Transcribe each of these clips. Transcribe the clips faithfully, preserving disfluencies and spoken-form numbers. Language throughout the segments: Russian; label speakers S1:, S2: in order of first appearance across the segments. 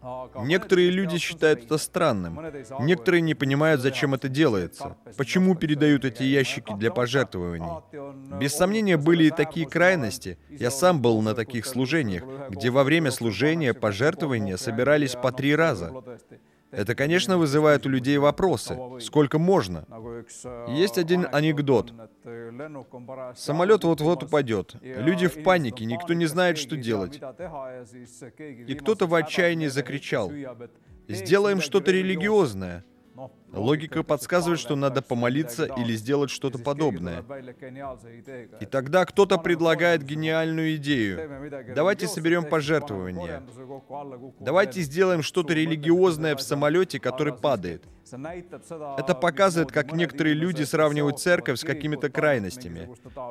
S1: Некоторые люди считают это странным. Некоторые не понимают, зачем это делается. Почему передают эти ящики для пожертвований? Без сомнения, были и такие крайности. Я сам был на таких служениях, где во время служения пожертвования собирались по три раза. Это, конечно, вызывает у людей вопросы. Сколько можно? Есть один анекдот. Самолет вот-вот упадет. Люди в панике, никто не знает, что делать. И кто-то в отчаянии закричал: «Сделаем что-то религиозное». Логика подсказывает, что надо помолиться или сделать что-то подобное. И тогда кто-то предлагает гениальную идею. Давайте соберем пожертвования. Давайте сделаем что-то религиозное в самолете, который падает. Это показывает, как некоторые люди сравнивают церковь с какими-то крайностями.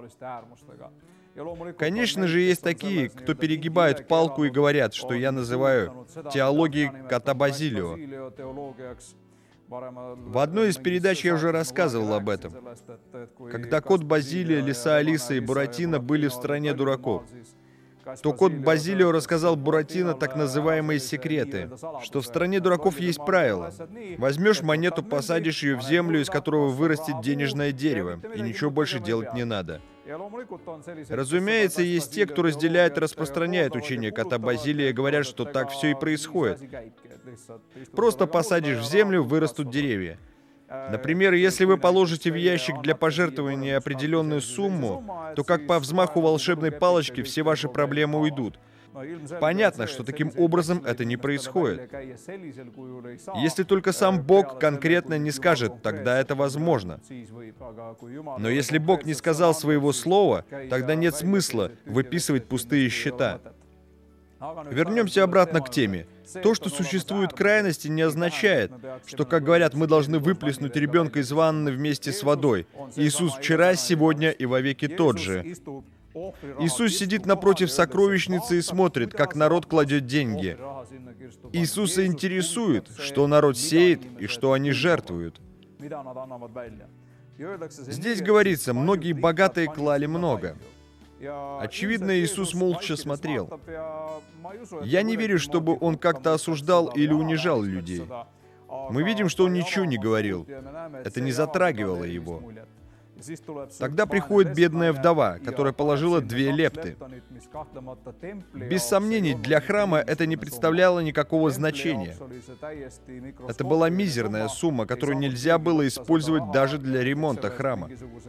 S1: Конечно же, есть такие, кто перегибают палку и говорят, что я называю теологией кота Базилио. В одной из передач я уже рассказывал об этом. Когда кот Базилио, лиса Алиса и Буратино были в стране дураков, то кот Базилио рассказал Буратино так называемые секреты, что в стране дураков есть правило. Возьмешь монету, посадишь ее в землю, из которого вырастет денежное дерево, и ничего больше делать не надо. Разумеется, есть те, кто разделяет и распространяет учение кота Базилио и говорят, что так все и происходит. Просто посадишь в землю, вырастут деревья. Например, если вы положите в ящик для пожертвования определенную сумму, то как по взмаху волшебной палочки все ваши проблемы уйдут. Понятно, что таким образом это не происходит. Если только сам Бог конкретно не скажет, тогда это возможно. Но если Бог не сказал своего слова, тогда нет смысла выписывать пустые счета. Вернемся обратно к теме. То, что существуют крайности, не означает, что, как говорят, мы должны выплеснуть ребенка из ванны вместе с водой. Иисус вчера, сегодня и вовеки тот же. Иисус сидит напротив сокровищницы и смотрит, как народ кладет деньги. Иисуса интересует, что народ сеет и что они жертвуют. Здесь говорится, многие богатые клали много. Очевидно, Иисус молча смотрел. Я не верю, чтобы Он как-то осуждал или унижал людей. Мы видим, что Он ничего не говорил. Это не затрагивало Его. Тогда приходит бедная вдова, которая положила две лепты. Без сомнений, для храма это не представляло никакого значения. Это была мизерная сумма, которую нельзя было использовать даже для ремонта храма.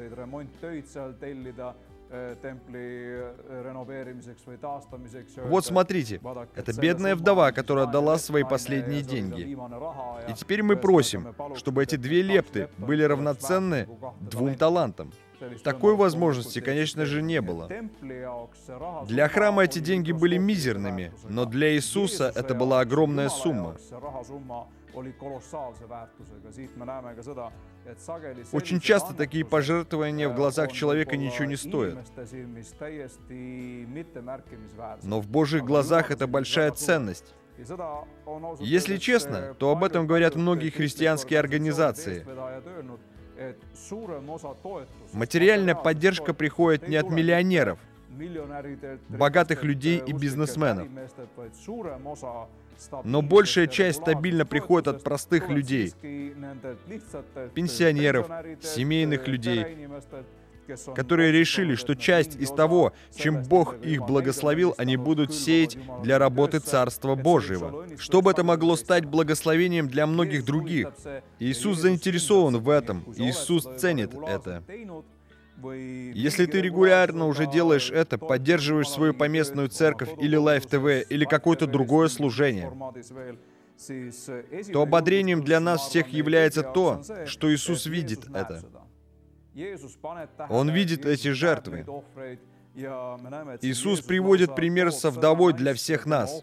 S1: Вот смотрите, это бедная вдова, которая отдала свои последние деньги. И теперь мы просим, чтобы эти две лепты были равноценны двум талантам. Такой возможности, конечно же, не было. Для храма эти деньги были мизерными, но для Иисуса это была огромная сумма. Очень часто такие пожертвования в глазах человека ничего не стоят. Но в Божьих глазах это большая ценность. Если честно, то об этом говорят многие христианские организации. Материальная поддержка приходит не от миллионеров, богатых людей и бизнесменов. Но большая часть стабильно приходит от простых людей, пенсионеров, семейных людей, которые решили, что часть из того, чем Бог их благословил, они будут сеять для работы Царства Божьего, чтобы это могло стать благословением для многих других. Иисус заинтересован в этом, Иисус ценит это. Если ты регулярно уже делаешь это, поддерживаешь свою поместную церковь или Life ти ви, или какое-то другое служение, то ободрением для нас всех является то, что Иисус видит это. Он видит эти жертвы. Иисус приводит пример со вдовой для всех нас.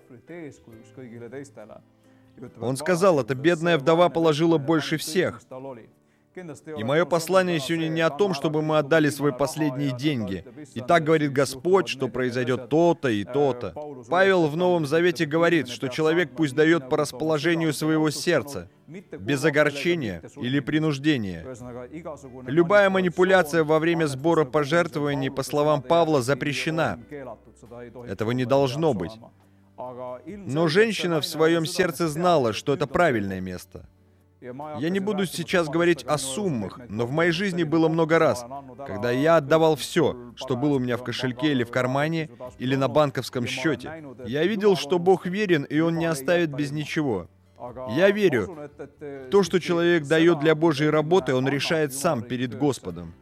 S1: Он сказал, эта бедная вдова положила больше всех. И мое послание сегодня не о том, чтобы мы отдали свои последние деньги. И так говорит Господь, что произойдет то-то и то-то. Павел в Новом Завете говорит, что человек пусть дает по расположению своего сердца, без огорчения или принуждения. Любая манипуляция во время сбора пожертвований, по словам Павла, запрещена. Этого не должно быть. Но женщина в своем сердце знала, что это правильное место. Я не буду сейчас говорить о суммах, но в моей жизни было много раз, когда я отдавал все, что было у меня в кошельке или в кармане, или на банковском счете. Я видел, что Бог верен, и Он не оставит без ничего. Я верю, то, что человек дает для Божьей работы, он решает сам перед Господом,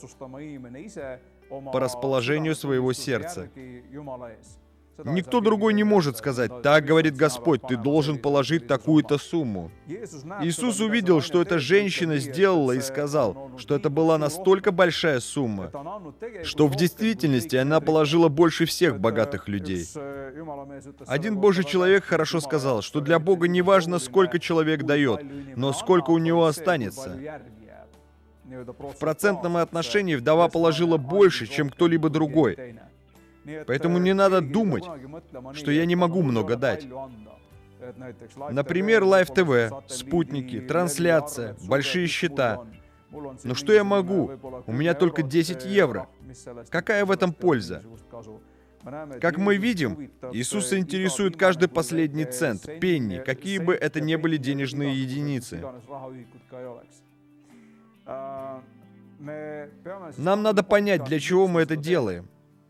S1: по расположению своего сердца. Никто другой не может сказать: «Так говорит Господь, ты должен положить такую-то сумму». Иисус увидел, что эта женщина сделала, и сказал, что это была настолько большая сумма, что в действительности она положила больше всех богатых людей. Один Божий человек хорошо сказал, что для Бога не важно, сколько человек дает, но сколько у него останется. В процентном отношении вдова положила больше, чем кто-либо другой. Поэтому не надо думать, что я не могу много дать. Например, Live ти ви, спутники, трансляция, большие счета. Но что я могу? У меня только десять евро. Какая в этом польза? Как мы видим, Иисуса интересует каждый последний цент, пенни, какие бы это ни были денежные единицы. Нам надо понять, для чего мы это делаем.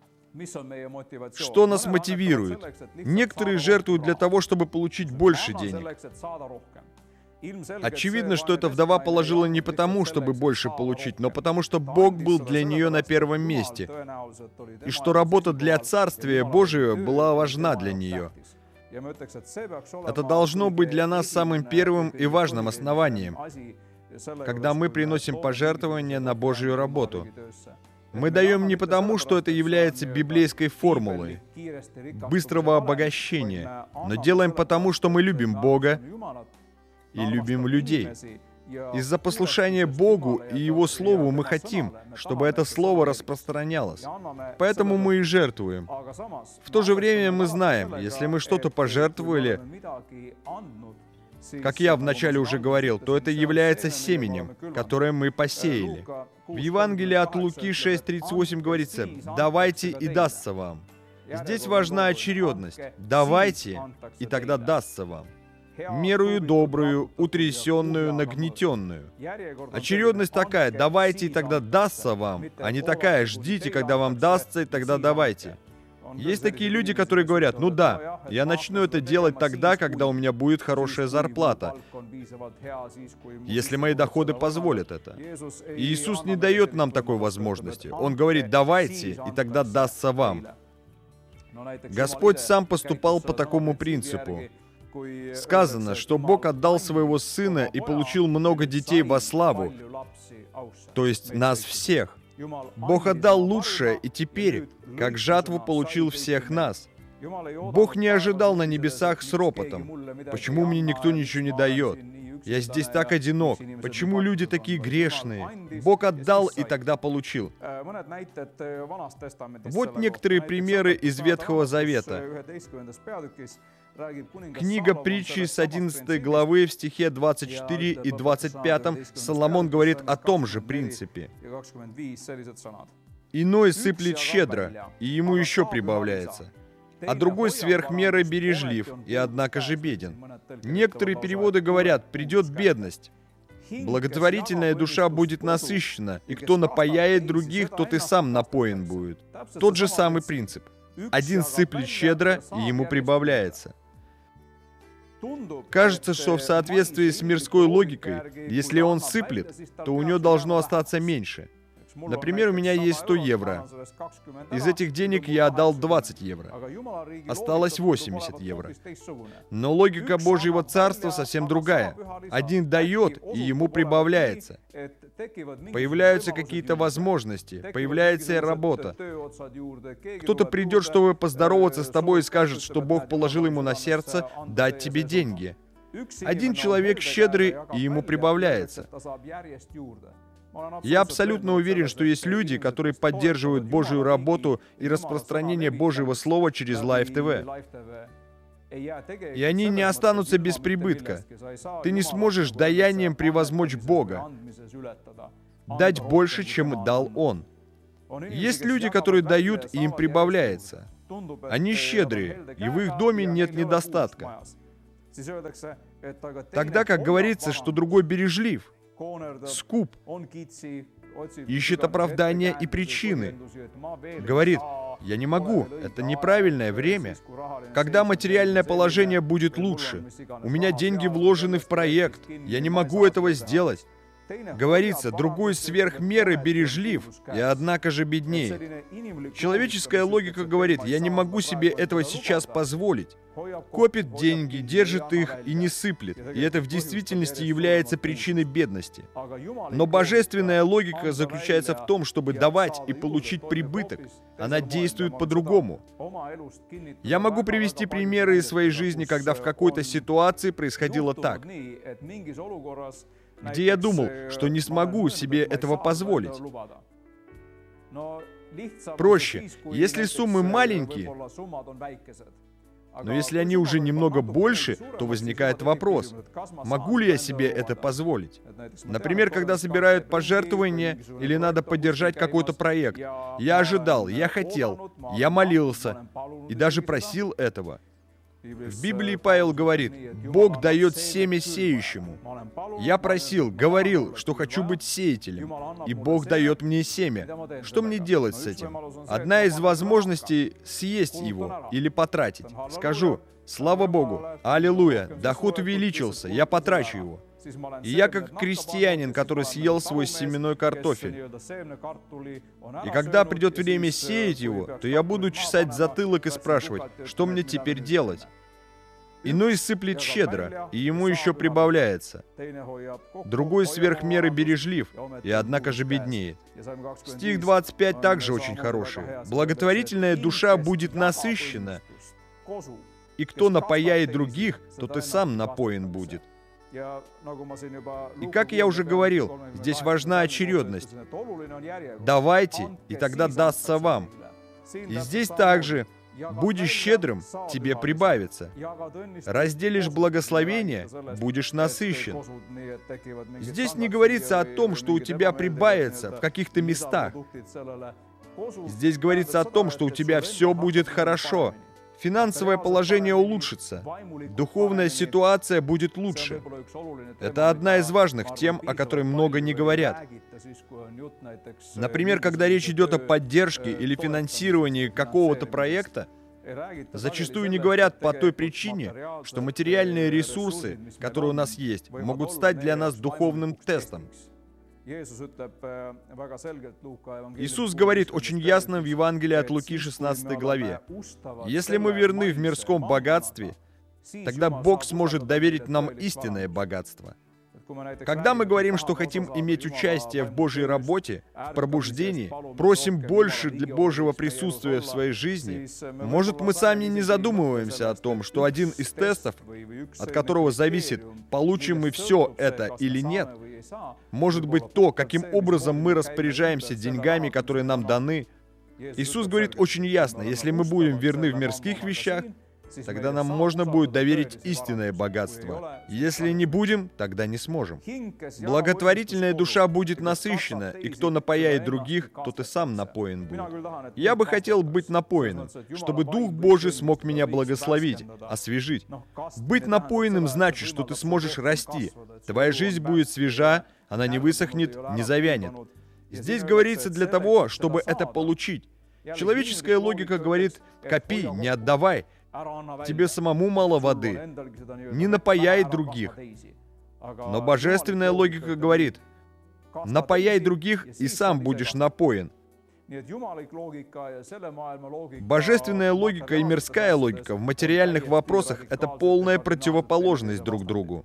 S1: Что нас мотивирует? Некоторые жертвуют для того, чтобы получить больше денег. Очевидно, что эта вдова положила не потому, чтобы больше получить, но потому, что Бог был для нее на первом месте, и что работа для Царствия Божьего была важна для нее. Это должно быть для нас самым первым и важным основанием, когда мы приносим пожертвования на Божью работу. Мы даем не потому, что это является библейской формулой быстрого обогащения, но делаем потому, что мы любим Бога и любим людей. Из-за послушания Богу и Его Слову мы хотим, чтобы это Слово распространялось. Поэтому мы и жертвуем. В то же время мы знаем, если мы что-то пожертвовали, как я вначале уже говорил, то это является семенем, которое мы посеяли. В Евангелии от Луки шесть тридцать восемь говорится: «Давайте, и дастся вам». Здесь важна очередность. «Давайте, и тогда дастся вам». Мерую добрую, утрясенную, нагнетенную. Очередность такая: «Давайте, и тогда дастся вам», а не такая: «Ждите, когда вам дастся, и тогда давайте». Есть такие люди, которые говорят: «Ну да, я начну это делать тогда, когда у меня будет хорошая зарплата, если мои доходы позволят это». И Иисус не дает нам такой возможности. Он говорит: «Давайте, и тогда дастся вам». Господь сам поступал по такому принципу. Сказано, что Бог отдал своего Сына и получил много детей во славу, то есть нас всех. Бог отдал лучшее, и теперь, как жатву, получил всех нас. Бог не ожидал на небесах с ропотом: «Почему мне никто ничего не дает? Я здесь так одинок. Почему люди такие грешные?» Бог отдал, и тогда получил. Вот некоторые примеры из Ветхого Завета. Книга Притчи с одиннадцатой главы в стихе двадцать четыре и двадцать пятом Соломон говорит о том же принципе. «Иной сыплет щедро, и ему еще прибавляется, а другой сверх меры бережлив, и однако же беден». Некоторые переводы говорят: «Придет бедность». Благотворительная душа будет насыщена, и кто напояет других, тот и сам напоен будет. Тот же самый принцип. Один сыплет щедро, и ему прибавляется. Кажется, что в соответствии с мирской логикой, если он сыплет, то у него должно остаться меньше. Например, у меня есть сто евро. Из этих денег я отдал двадцать евро. Осталось восемьдесят евро. Но логика Божьего Царства совсем другая. Один дает, и ему прибавляется. Появляются какие-то возможности, появляется работа. Кто-то придет, чтобы поздороваться с тобой, и скажет, что Бог положил ему на сердце дать тебе деньги. Один человек щедрый, и ему прибавляется. Я абсолютно уверен, что есть люди, которые поддерживают Божью работу и распространение Божьего Слова через Live ти ви. И они не останутся без прибытка. Ты не сможешь даянием превозмочь Бога, дать больше, чем дал Он. Есть люди, которые дают, и им прибавляется. Они щедрые, и в их доме нет недостатка. Тогда как говорится, что другой бережлив, скуп, ищет оправдания и причины. Говорит: «Я не могу, это неправильное время. Когда материальное положение будет лучше? У меня деньги вложены в проект, я не могу этого сделать». Говорится: другой сверх меры бережлив, и однако же беднеет. Человеческая логика говорит: я не могу себе этого сейчас позволить. Копит деньги, держит их и не сыплет, и это в действительности является причиной бедности. Но божественная логика заключается в том, чтобы давать и получить прибыток. Она действует по-другому. Я могу привести примеры из своей жизни, когда в какой-то ситуации происходило так, где я думал, что не смогу себе этого позволить. Проще, если суммы маленькие, но если они уже немного больше, то возникает вопрос: могу ли я себе это позволить? Например, когда собирают пожертвования или надо поддержать какой-то проект. Я ожидал, я хотел, я молился и даже просил этого. В Библии Павел говорит: Бог дает семя сеющему. Я просил, говорил, что хочу быть сеятелем, и Бог дает мне семя. Что мне делать с этим? Одна из возможностей — съесть его или потратить. Скажу: слава Богу, аллилуйя, доход увеличился, я потрачу его. И я как крестьянин, который съел свой семенной картофель. И когда придет время сеять его, то я буду чесать затылок и спрашивать: что мне теперь делать? Иной сыплет щедро, и ему еще прибавляется. Другой сверх меры бережлив, и однако же беднеет. Стих двадцать пять также очень хороший. «Благотворительная душа будет насыщена, и кто напояет других, тот и сам напоен будет». И как я уже говорил, здесь важна очередность. Давайте, и тогда дастся вам. И здесь также: будешь щедрым, тебе прибавится. Разделишь благословение, будешь насыщен. Здесь не говорится о том, что у тебя прибавится в каких-то местах. Здесь говорится о том, что у тебя все будет хорошо. Финансовое положение улучшится, духовная ситуация будет лучше. Это одна из важных тем, о которой много не говорят. Например, когда речь идет о поддержке или финансировании какого-то проекта, зачастую не говорят по той причине, что материальные ресурсы, которые у нас есть, могут стать для нас духовным тестом. Иисус говорит очень ясно в Евангелии от Луки шестнадцатой главе: «Если мы верны в мирском богатстве, тогда Бог сможет доверить нам истинное богатство». Когда мы говорим, что хотим иметь участие в Божьей работе, в пробуждении, просим больше для Божьего присутствия в своей жизни, может, мы сами не задумываемся о том, что один из тестов, от которого зависит, получим мы все это или нет, может быть то, каким образом мы распоряжаемся деньгами, которые нам даны. Иисус говорит очень ясно: если мы будем верны в мирских вещах, тогда нам можно будет доверить истинное богатство. Если не будем, тогда не сможем. Благотворительная душа будет насыщена, и кто напояет других, тот и сам напоен будет. Я бы хотел быть напоенным, чтобы Дух Божий смог меня благословить, освежить. Быть напоенным значит, что ты сможешь расти. Твоя жизнь будет свежа, она не высохнет, не завянет. Здесь говорится для того, чтобы это получить. Человеческая логика говорит: копи, не отдавай. Тебе самому мало воды, не напояй других. Но божественная логика говорит: напояй других, и сам будешь напоен. Божественная логика и мирская логика в материальных вопросах — это полная противоположность друг другу.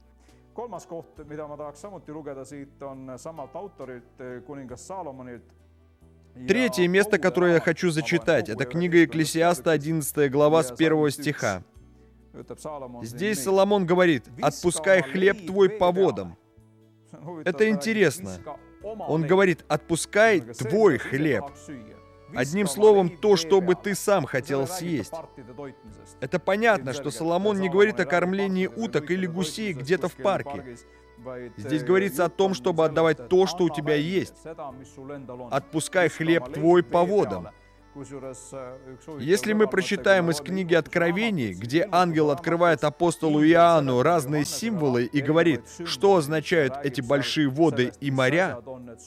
S1: Третье место, которое я хочу зачитать, это книга Екклесиаста, одиннадцатая глава, с первого стиха. Здесь Соломон говорит: «Отпускай хлеб твой по водам». Это интересно. Он говорит: «Отпускай твой хлеб». Одним словом, то, что бы ты сам хотел съесть. Это понятно, что Соломон не говорит о кормлении уток или гусей где-то в парке. Здесь говорится о том, чтобы отдавать то, что у тебя есть. «Отпускай хлеб твой по водам». Если мы прочитаем из книги Откровений, где ангел открывает апостолу Иоанну разные символы и говорит, что означают эти большие воды и моря,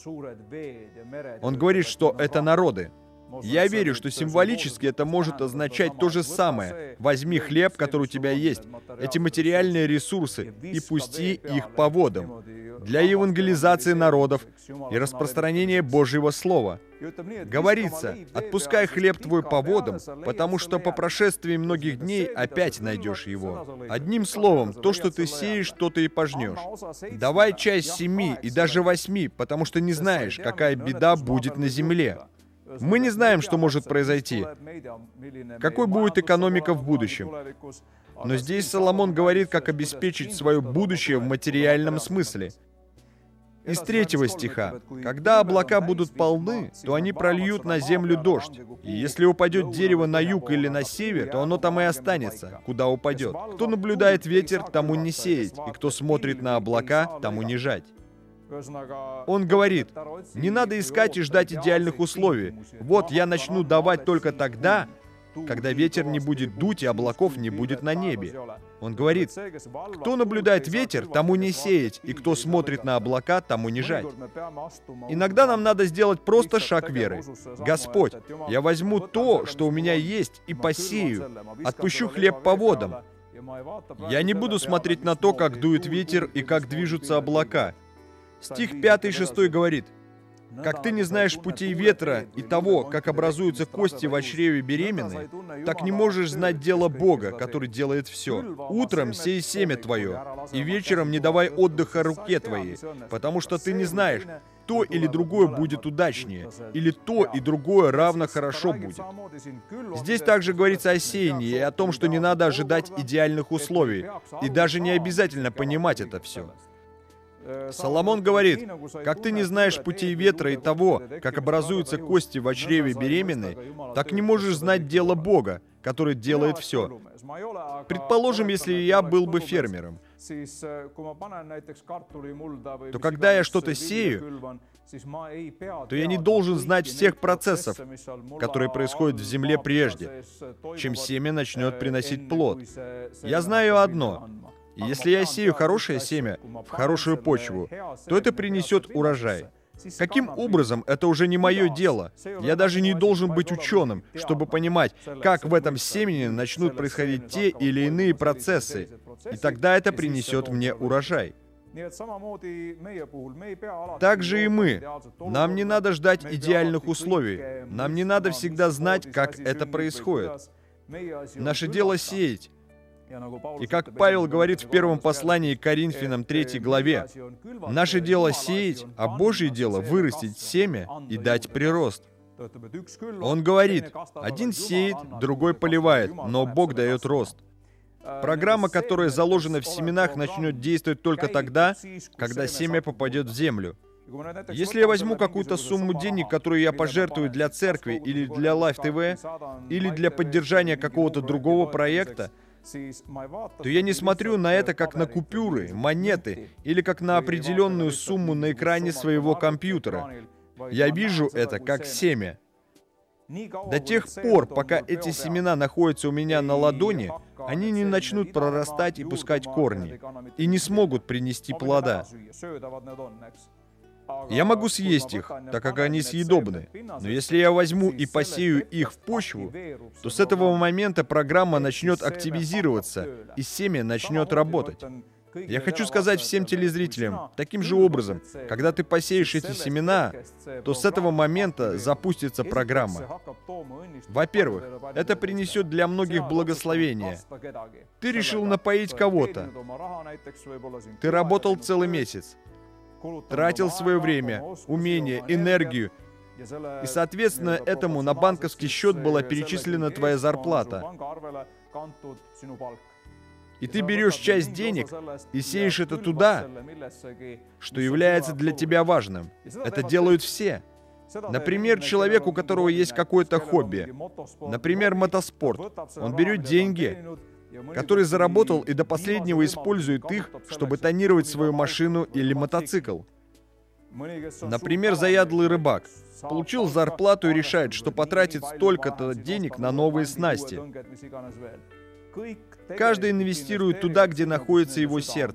S1: он говорит, что это народы. Я верю, что символически это может означать то же самое. Возьми хлеб, который у тебя есть, эти материальные ресурсы, и пусти их по водам для евангелизации народов и распространения Божьего Слова. Говорится, отпускай хлеб твой по водам, потому что по прошествии многих дней опять найдешь его. Одним словом, то, что ты сеешь, то ты и пожнешь. Давай часть семи и даже восьми, потому что не знаешь, какая беда будет на земле. Мы не знаем, что может произойти, какой будет экономика в будущем. Но здесь Соломон говорит, как обеспечить свое будущее в материальном смысле. Из третьего стиха. «Когда облака будут полны, то они прольют на землю дождь. И если упадет дерево на юг или на север, то оно там и останется, куда упадет. Кто наблюдает ветер, тому не сеять, и кто смотрит на облака, тому не жать». Он говорит, не надо искать и ждать идеальных условий. Вот я начну давать только тогда, когда ветер не будет дуть и облаков не будет на небе. Он говорит, кто наблюдает ветер, тому не сеять, и кто смотрит на облака, тому не жать. Иногда нам надо сделать просто шаг веры. Господь, я возьму то, что у меня есть, и посею, отпущу хлеб по водам. Я не буду смотреть на то, как дует ветер и как движутся облака. Стих пятый и шестой говорит, «Как ты не знаешь путей ветра и того, как образуются кости в чреве беременной, так не можешь знать дело Бога, который делает все. Утром сей семя твое, и вечером не давай отдыха руке твоей, потому что ты не знаешь, то или другое будет удачнее, или то и другое равно хорошо будет». Здесь также говорится о сеянии и о том, что не надо ожидать идеальных условий, и даже не обязательно понимать это все. Соломон говорит, «Как ты не знаешь путей ветра и того, как образуются кости в чреве беременной, так не можешь знать дело Бога, который делает все». Предположим, если я был бы фермером, то когда я что-то сею, то я не должен знать всех процессов, которые происходят в земле прежде, чем семя начнет приносить плод. Я знаю одно. И если я сею хорошее семя в хорошую почву, то это принесет урожай. Каким образом, это уже не мое дело. Я даже не должен быть ученым, чтобы понимать, как в этом семени начнут происходить те или иные процессы, и тогда это принесет мне урожай. Так же и мы. Нам не надо ждать идеальных условий. Нам не надо всегда знать, как это происходит. Наше дело сеять. И как Павел говорит в первом послании к Коринфянам третьей главе, наше дело сеять, а Божье дело вырастить семя и дать прирост. Он говорит, один сеет, другой поливает, но Бог дает рост. Программа, которая заложена в семенах, начнет действовать только тогда, когда семя попадет в землю. Если я возьму какую-то сумму денег, которую я пожертвую для церкви или для Life ти ви, или для поддержания какого-то другого проекта, то я не смотрю на это как на купюры, монеты или как на определенную сумму на экране своего компьютера. Я вижу это как семя. До тех пор, пока эти семена находятся у меня на ладони, они не начнут прорастать и пускать корни, и не смогут принести плода. Я могу съесть их, так как они съедобны. Но если я возьму и посею их в почву, то с этого момента программа начнет активизироваться, и семя начнет работать. Я хочу сказать всем телезрителям, таким же образом, когда ты посеешь эти семена, то с этого момента запустится программа. Во-первых, это принесет для многих благословение. Ты решил напоить кого-то. Ты работал целый месяц. Тратил свое время, умение, энергию, и, соответственно, этому на банковский счет была перечислена твоя зарплата. И ты берешь часть денег и сеешь это туда, что является для тебя важным. Это делают все. Например, человек, у которого есть какое-то хобби, например, мотоспорт, он берет деньги, который заработал и до последнего использует их, чтобы тонировать свою машину или мотоцикл. Например, заядлый рыбак получил зарплату и решает, что потратит столько-то денег на новые снасти. Каждый инвестирует туда, где находится его сердце.